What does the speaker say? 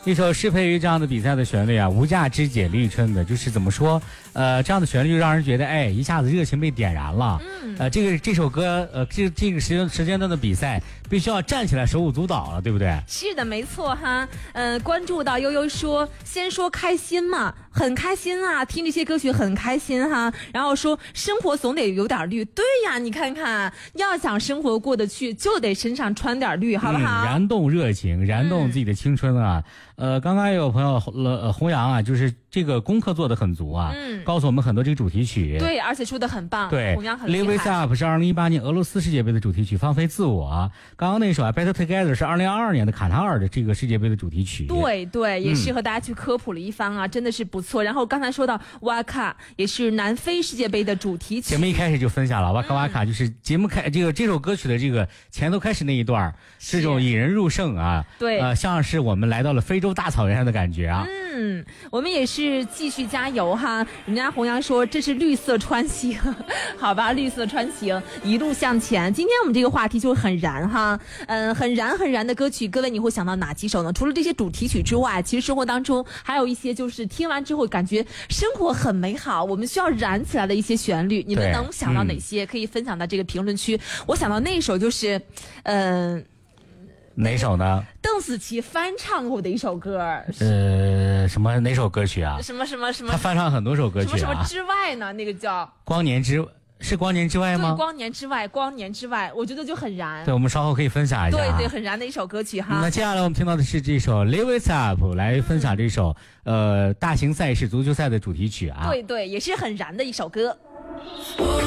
一首适配于这样的比赛的旋律啊，无价之姐立春的，就是怎么说，这样的旋律让人觉得，哎，一下子热情被点燃了。这首歌，这个时间段的比赛，必须要站起来手舞足蹈了，对不对？ 是的，没错哈。关注到悠悠说，先说开心嘛，很开心啊，听这些歌曲很开心哈。然后说生活总得有点绿，对呀，你看看，要想生活过得去，就得身上穿点绿，好不好？ 燃动热情，燃动自己的青春啊。刚刚也有朋友弘扬啊，就是这个功课做得很足啊，告诉我们很多这个主题曲， 对，而且说得很棒， 对， 弘扬很厉害。 Live It Up 是2018年俄罗斯世界杯的主题曲，放飞自我。刚刚那首啊 Better Together 是2022年的卡塔尔的这个世界杯的主题曲， 对对，也是和大家去科普了一番啊，真的是不错。然后刚才说到哇卡也是南非世界杯的主题曲， 节目一开始就分享了哇卡哇卡，就是节目这首歌曲的这个前头开始那一段是这种引人入胜啊， 对， 像是我们来到了非洲大草原上的感觉啊。 我们也是继续加油哈。人家弘扬说这是绿色穿行，好吧，绿色穿行一路向前。今天我们这个话题就很燃哈，很燃的歌曲，各位你会想到哪几首呢？除了这些主题曲之外，其实生活当中还有一些就是听完之后感觉生活很美好，我们需要燃起来的一些旋律，你们能想到哪些？可以分享到这个评论区。我想到那首就是哪首呢？ 邓紫棋翻唱过的一首歌， 哪首歌曲啊？ 什么？ 他翻唱很多首歌曲啊。 什么之外呢？那个叫光年之外吗？ 对，光年之外，我觉得就很燃。 对，我们稍后可以分享一下。 对，很燃的一首歌曲哈。 那接下来我们听到的是这首 Live It Up， 来分享这首大型赛事足球赛的主题曲啊。 对，也是很燃的一首歌。